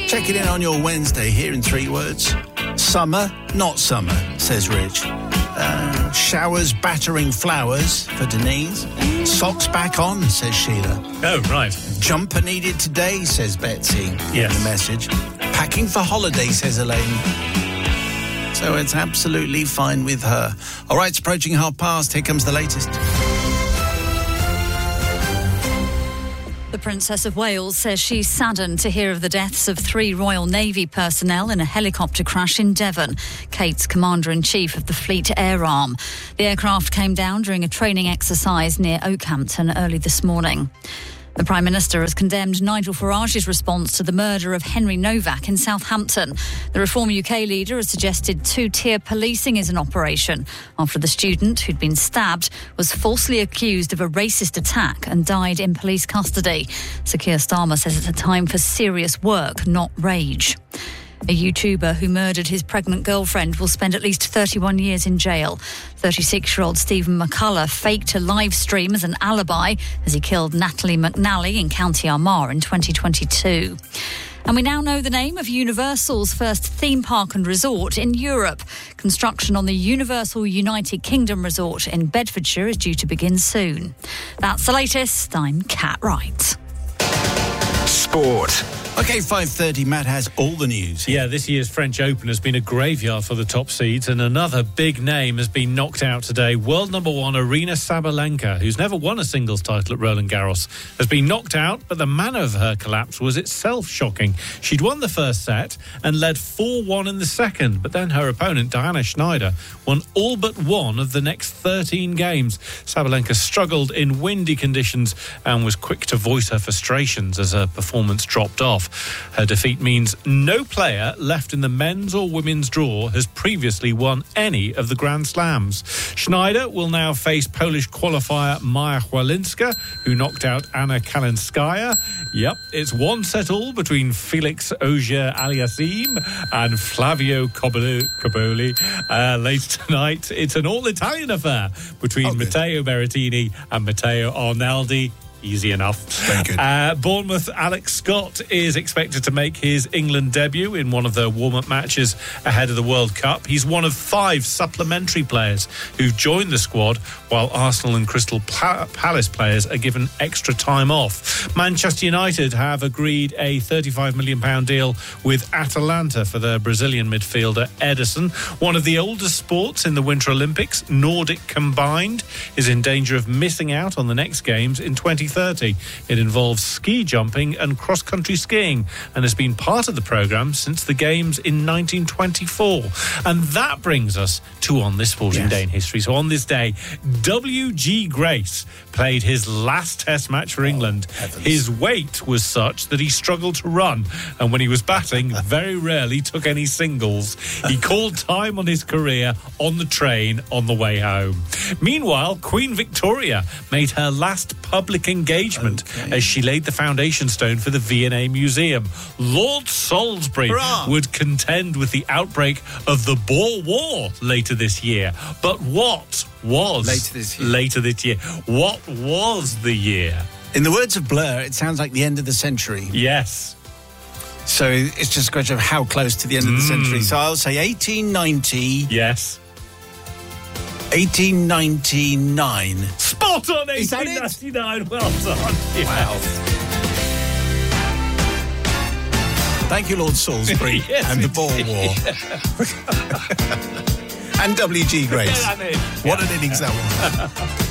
Checking in on your Wednesday here in 3 words. Summer, not summer, says Rich. Showers battering flowers for Denise. Socks back on, says Sheila. Oh, right. Jumper needed today, says Betsy in the message. Packing for holiday, says Elaine. So it's absolutely fine with her. All right, it's approaching past. Here comes the latest. The Princess of Wales says she's saddened to hear of the deaths of 3 Royal Navy personnel in a helicopter crash in Devon. Kate's Commander-in-Chief of the Fleet Air Arm. The aircraft came down during a training exercise near Oakhampton early this morning. The Prime Minister has condemned Nigel Farage's response to the murder of Henry Novak in Southampton. The Reform UK leader has suggested 2-tier policing is an operation after the student who'd been stabbed was falsely accused of a racist attack and died in police custody. Sir Keir Starmer says it's a time for serious work, not rage. A YouTuber who murdered his pregnant girlfriend will spend at least 31 years in jail. 36-year-old Stephen McCullough faked a live stream as an alibi as he killed Natalie McNally in County Armagh in 2022. And we now know the name of Universal's first theme park and resort in Europe. Construction on the Universal United Kingdom resort in Bedfordshire is due to begin soon. That's the latest. I'm Kat Wright. Sport. OK, 5:30, Matt has all the news. Yeah, this year's French Open has been a graveyard for the top seeds, and another big name has been knocked out today. World number 1, Aryna Sabalenka, who's never won a singles title at Roland Garros, has been knocked out, but the manner of her collapse was itself shocking. She'd won the first set and led 4-1 in the second, but then her opponent, Diana Schneider, won all but one of the next 13 games. Sabalenka struggled in windy conditions and was quick to voice her frustrations as her performance dropped off. Her defeat means no player left in the men's or women's draw has previously won any of the Grand Slams. Schneider will now face Polish qualifier Maja Chwalinska, who knocked out Anna Kalinskaya. Yep, it's 1-all between Felix Auger-Aliassime and Flavio Cobolli. Later tonight, it's an all-Italian affair between Matteo Berrettini and Matteo Arnaldi. Easy enough. Bournemouth Alex Scott is expected to make his England debut in one of their warm-up matches ahead of the World Cup. He's one of 5 supplementary players who've joined the squad, while Arsenal and Crystal Palace players are given extra time off. Manchester United have agreed a £35 million deal with Atalanta for their Brazilian midfielder Ederson. One of the oldest sports in the Winter Olympics, Nordic combined, is in danger of missing out on the next games in 2030. It involves ski jumping and cross-country skiing and has been part of the programme since the Games in 1924. And that brings us to On This Sporting Day in History. So on this day, W.G. Grace played his last Test match for England. His weight was such that he struggled to run, and when he was batting, very rarely took any singles. He called time on his career on the train on the way home. Meanwhile, Queen Victoria made her last public engagement as she laid the foundation stone for the V&A Museum. Lord Salisbury would contend with the outbreak of the Boer War later this year. But what was later this year? What was the year? In the words of Blur, it sounds like the end of the century. Yes. So it's just a question of how close to the end of the century. So I'll say 1890. Yes. 1899. Spot on, 1899. Well done. Yeah. Wow. Thank you, Lord Salisbury and the Boer War. And W.G. Grace. What an innings that was.